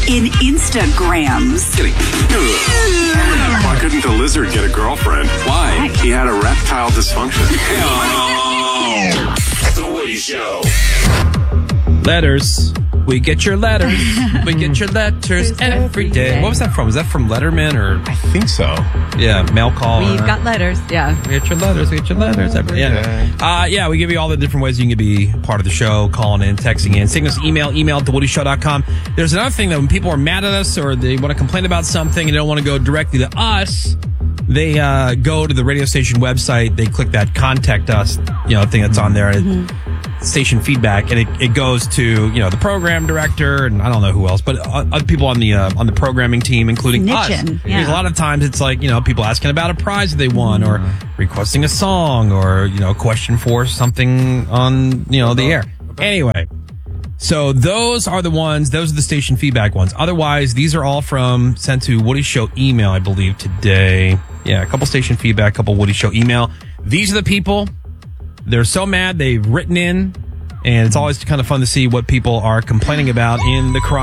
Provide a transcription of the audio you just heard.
in Instagrams. Why couldn't the lizard get a girlfriend? Why? He had erectile dysfunction. The Woody Show. Letters. We get your letters. We get your letters every day. What was that from? Was that from Letterman or? I think so. Yeah, mail call. We've got letters. Yeah. We get your letters. We get your letters every day. Yeah, we give you all the different ways you can be part of the show, calling in, texting in, sending us email at thewoodyshow.com. There's another thing that when people are mad at us or they want to complain about something and they don't want to go directly to us, they go to the radio station website. They click that contact us, thing that's on there. Station feedback, and it goes to the program director and I don't know who else, but other people on the programming team, including us. Because a lot of times it's like people asking about a prize that they won, or requesting a song, or question for something on the air. Anyway, so those are the station feedback ones. Otherwise, these are all sent to Woody Show email, I believe, today. Yeah, a couple station feedback, a couple Woody Show email. These are the people. They're so mad they've written in, and it's always kind of fun to see what people are complaining about in the crowd.